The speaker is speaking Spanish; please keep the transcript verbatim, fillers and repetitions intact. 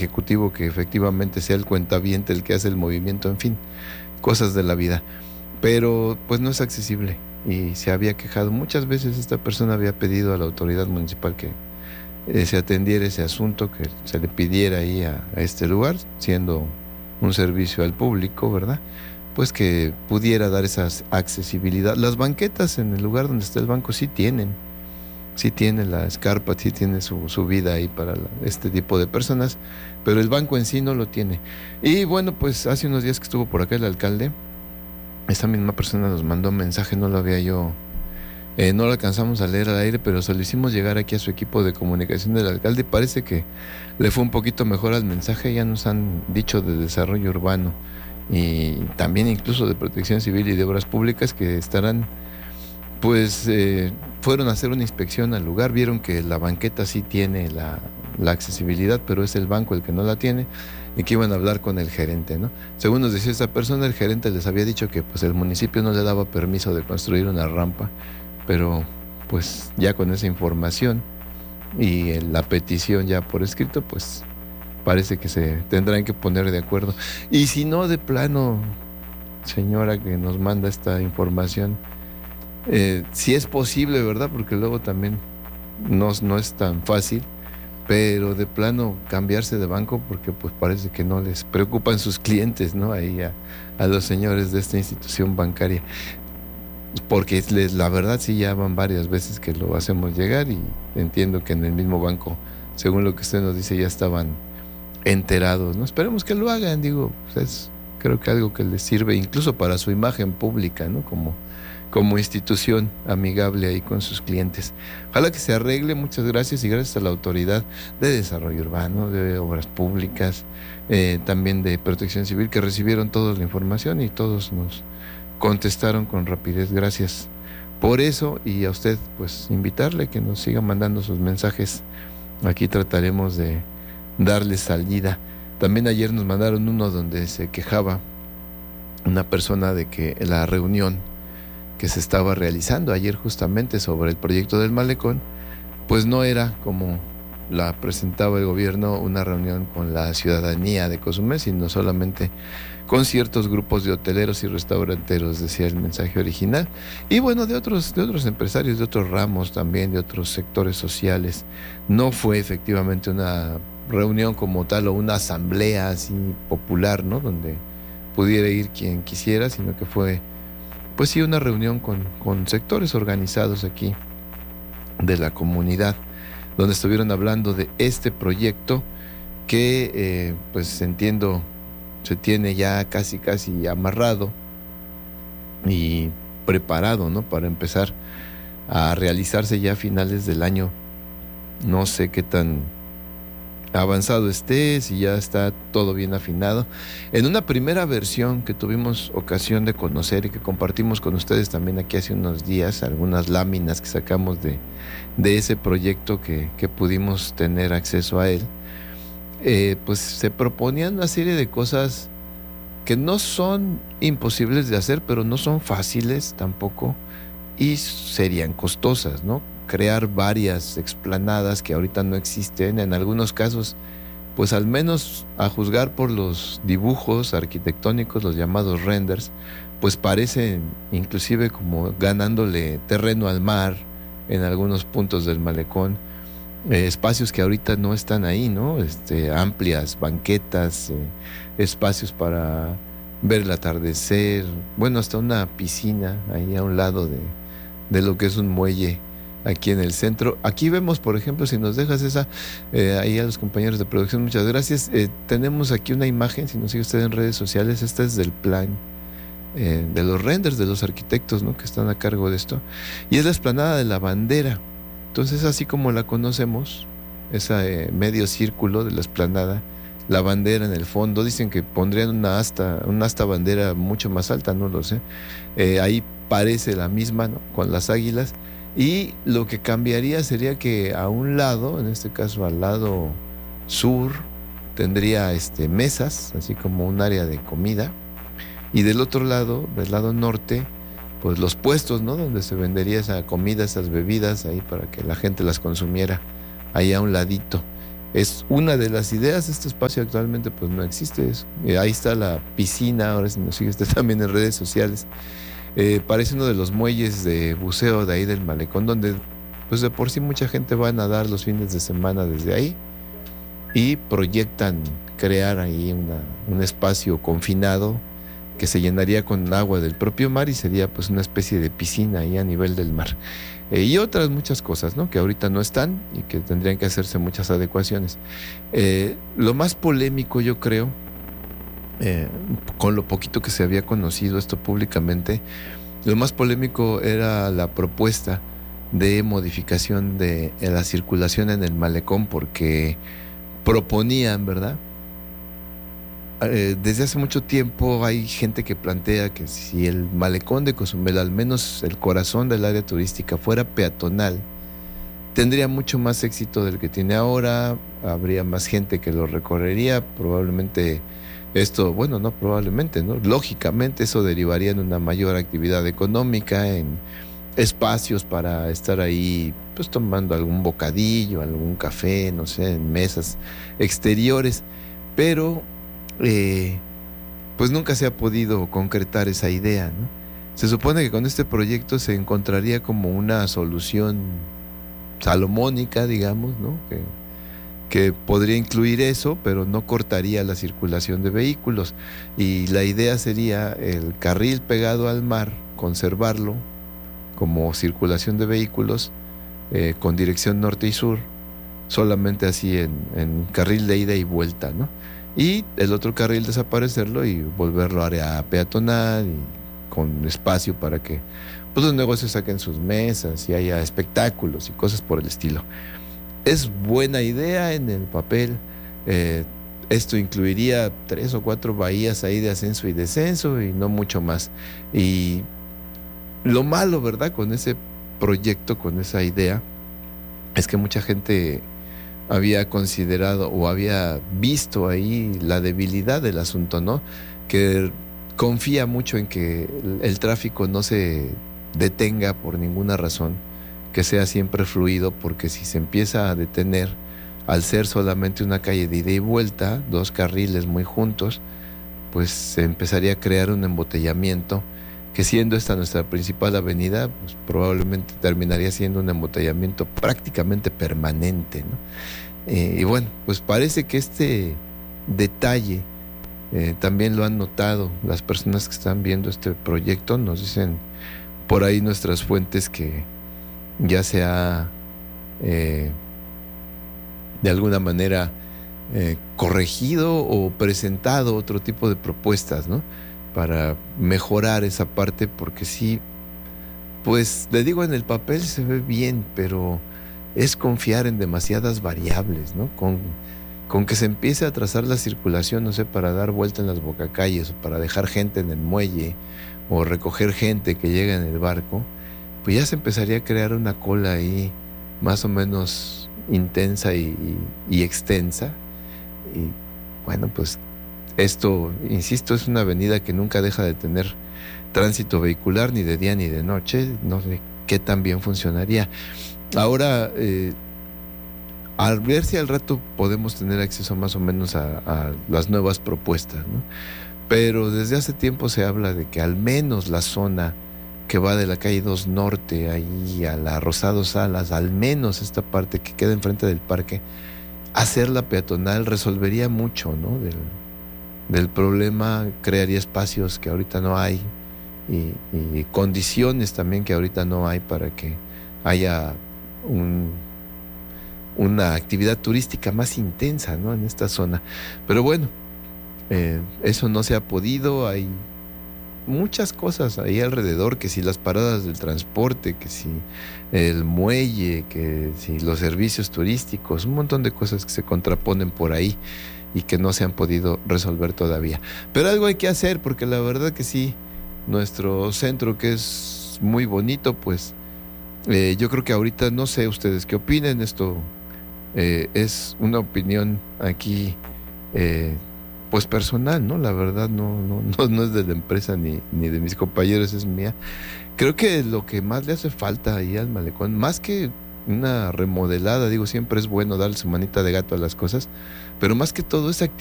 ejecutivo que efectivamente sea el cuentaviente el que hace el movimiento, en fin, cosas de la vida. Pero pues no es accesible y se había quejado. Muchas veces esta persona había pedido a la autoridad municipal que eh, se atendiera ese asunto, que se le pidiera ahí a, a este lugar, siendo un servicio al público, ¿verdad? Pues que pudiera dar esa accesibilidad. Las banquetas en el lugar donde está el banco sí tienen, sí tiene la escarpa, sí tiene su, su vida ahí para la, este tipo de personas, pero el banco en sí no lo tiene. Y bueno, pues hace unos días que estuvo por acá el alcalde, esta misma persona nos mandó un mensaje, no lo había yo, eh, no lo alcanzamos a leer al aire, pero se lo hicimos llegar aquí a su equipo de comunicación del alcalde y parece que le fue un poquito mejor al mensaje. Ya nos han dicho de desarrollo urbano y también incluso de protección civil y de obras públicas que estarán, pues eh, fueron a hacer una inspección al lugar, vieron que la banqueta sí tiene la, la accesibilidad, pero es el banco el que no la tiene, y que iban a hablar con el gerente, ¿no? Según nos decía esta persona, el gerente les había dicho que pues el municipio no le daba permiso de construir una rampa, pero pues ya con esa información y eh, la petición ya por escrito, pues parece que se tendrán que poner de acuerdo. Y si no, de plano, señora que nos manda esta información, eh, si es posible, ¿verdad? Porque luego también no, no es tan fácil, pero de plano cambiarse de banco, porque pues parece que no les preocupan sus clientes, ¿no? Ahí a, a los señores de esta institución bancaria, porque les, la verdad sí ya van varias veces que lo hacemos llegar y entiendo que en el mismo banco, según lo que usted nos dice, ya estaban enterados, ¿no? Esperemos que lo hagan, digo, pues es creo que algo que les sirve incluso para su imagen pública, ¿no? Como como institución amigable ahí con sus clientes. Ojalá que se arregle. Muchas gracias, y gracias a la Autoridad de Desarrollo Urbano, de Obras Públicas, eh, también de Protección Civil, que recibieron toda la información y todos nos contestaron con rapidez. Gracias por eso, y a usted pues invitarle que nos siga mandando sus mensajes. Aquí trataremos de darle salida. También ayer nos mandaron uno donde se quejaba una persona de que la reunión que se estaba realizando ayer justamente sobre el proyecto del malecón, pues no era como la presentaba el gobierno, una reunión con la ciudadanía de Cozumel, sino solamente con ciertos grupos de hoteleros y restauranteros, decía el mensaje original, y bueno, de otros, de otros empresarios, de otros ramos también, de otros sectores sociales. No fue efectivamente una reunión como tal o una asamblea así popular, ¿no? Donde pudiera ir quien quisiera, sino que fue pues sí, una reunión con, con sectores organizados aquí de la comunidad, donde estuvieron hablando de este proyecto que, eh, pues entiendo, se tiene ya casi, casi amarrado y preparado, ¿no? Para empezar a realizarse ya a finales del año. No sé qué tan avanzado esté, si ya está todo bien afinado. En una primera versión que tuvimos ocasión de conocer y que compartimos con ustedes también aquí hace unos días, algunas láminas que sacamos de, de ese proyecto que, que pudimos tener acceso a él, eh, pues se proponían una serie de cosas que no son imposibles de hacer, pero no son fáciles tampoco y serían costosas, ¿no? Crear varias explanadas que ahorita no existen, en algunos casos, pues al menos a juzgar por los dibujos arquitectónicos, los llamados renders, pues parecen inclusive como ganándole terreno al mar en algunos puntos del malecón, eh, espacios que ahorita no están ahí, ¿no? Este, amplias banquetas, eh, espacios para ver el atardecer, bueno, hasta una piscina ahí a un lado de, de lo que es un muelle aquí en el centro. Aquí vemos, por ejemplo, si nos dejas esa, eh, ahí a los compañeros de producción, muchas gracias. Eh, tenemos aquí una imagen, si nos sigue usted en redes sociales, esta es del plan, eh, de los renders de los arquitectos, ¿no? Que están a cargo de esto, y es la explanada de la bandera. Entonces, así como la conocemos, ese eh, medio círculo de la explanada, la bandera en el fondo, dicen que pondrían una asta, una asta bandera mucho más alta, no lo sé, eh, ahí parece la misma, ¿no? Con las águilas. Y lo que cambiaría sería que a un lado, en este caso al lado sur, tendría este, mesas, así como un área de comida, y del otro lado, del lado norte, pues los puestos, ¿no? Donde se vendería esa comida, esas bebidas ahí para que la gente las consumiera ahí a un ladito. es una de las ideas. Este espacio actualmente pues no existe. Es, eh, ahí está la piscina, ahora si nos sigue usted también en redes sociales. Eh, parece uno de los muelles de buceo de ahí del malecón, donde pues de por sí mucha gente va a nadar los fines de semana desde ahí y proyectan crear ahí una, un espacio confinado que se llenaría con agua del propio mar y sería pues una especie de piscina ahí a nivel del mar. Eh, y otras muchas cosas, ¿no?, que ahorita no están y que tendrían que hacerse muchas adecuaciones. Eh, lo más polémico, yo creo, eh, con lo poquito que se había conocido esto públicamente, lo más polémico era la propuesta de modificación de la circulación en el malecón, porque proponían, ¿verdad? Eh, desde hace mucho tiempo hay gente que plantea que si el malecón de Cozumel, al menos el corazón del área turística, fuera peatonal, tendría mucho más éxito del que tiene ahora, habría más gente que lo recorrería, probablemente esto, bueno, no probablemente, ¿no? Lógicamente eso derivaría en una mayor actividad económica, en espacios para estar ahí, pues tomando algún bocadillo, algún café, no sé, en mesas exteriores, pero eh, pues nunca se ha podido concretar esa idea, ¿no? Se supone que con este proyecto se encontraría como una solución salomónica, digamos, ¿no?, que, que podría incluir eso, pero no cortaría la circulación de vehículos. Y la idea sería el carril pegado al mar, conservarlo como circulación de vehículos eh, con dirección norte y sur, solamente así en, en carril de ida y vuelta, ¿no? Y el otro carril desaparecerlo y volverlo área peatonal y con espacio para que pues, los negocios saquen sus mesas y haya espectáculos y cosas por el estilo. Es buena idea en el papel. Eh, esto incluiría tres o cuatro bahías ahí de ascenso y descenso y no mucho más. Y lo malo, ¿verdad?, con ese proyecto, con esa idea, es que mucha gente había considerado o había visto ahí la debilidad del asunto, ¿no? Que confía mucho en que el, el tráfico no se detenga por ninguna razón, que sea siempre fluido, porque si se empieza a detener, al ser solamente una calle de ida y vuelta, dos carriles muy juntos, pues se empezaría a crear un embotellamiento, que siendo esta nuestra principal avenida, pues probablemente terminaría siendo un embotellamiento prácticamente permanente, ¿no? Eh, y bueno, pues parece que este detalle eh, también lo han notado las personas que están viendo este proyecto. Nos dicen por ahí nuestras fuentes que ya se ha eh, de alguna manera eh, corregido o presentado otro tipo de propuestas, ¿no?, para mejorar esa parte, porque sí, pues le digo, en el papel se ve bien, pero es confiar en demasiadas variables, ¿no? Con, con que se empiece a trazar la circulación, no sé, para dar vuelta en las bocacalles o para dejar gente en el muelle o recoger gente que llega en el barco, pues ya se empezaría a crear una cola ahí más o menos intensa y, y, y extensa. Y bueno, pues esto, insisto, es una avenida que nunca deja de tener tránsito vehicular, ni de día ni de noche. No sé qué tan bien funcionaría. Ahora, eh, a ver si al rato podemos tener acceso más o menos a, a las nuevas propuestas, ¿no? Pero desde hace tiempo se habla de que al menos la zona que va de la calle dos Norte ahí a la Rosado Salas, al menos esta parte que queda enfrente del parque, hacerla peatonal resolvería mucho, ¿no?, del, del problema, crearía espacios que ahorita no hay y, y condiciones también que ahorita no hay para que haya un, una actividad turística más intensa, ¿no?, en esta zona. Pero bueno, eh, eso no se ha podido. Hay muchas cosas ahí alrededor, que si las paradas del transporte, que si el muelle, que si los servicios turísticos, un montón de cosas que se contraponen por ahí y que no se han podido resolver todavía. Pero algo hay que hacer, porque la verdad que sí, nuestro centro, que es muy bonito, pues eh, yo creo que ahorita, no sé ustedes qué opinen, esto eh, es una opinión aquí eh, pues personal, ¿no? La verdad no, no, no, no es de la empresa ni, ni de mis compañeros, es mía. Creo que lo que más le hace falta ahí al malecón, más que una remodelada. Digo, siempre es bueno darle su manita de gato a las cosas, pero más que todo esa actividad